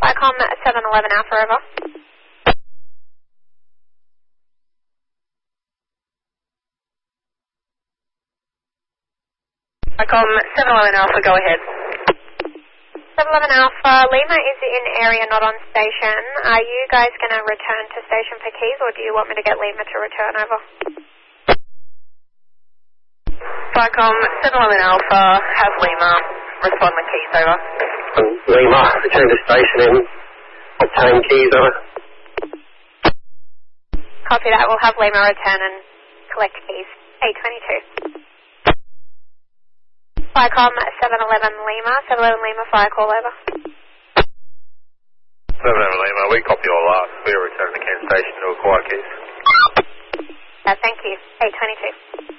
Vicom 711 Alpha, over. Vicom 711 Alpha, go ahead. 711 Alpha, Lima is in area, not on station. Are you guys going to return to station for keys, or do you want me to get Lima to return, over? Vicom 711 Alpha, have Lima respond with keys, over. Lima, return to station and obtain keys, over. Copy that. We'll have Lima return and collect keys. 822. Vicom 711 Lima, 711 Lima, fire call, over. 711 Lima, we copy all that. We are returning to Kansas Station to acquire keys. Thank you. 822.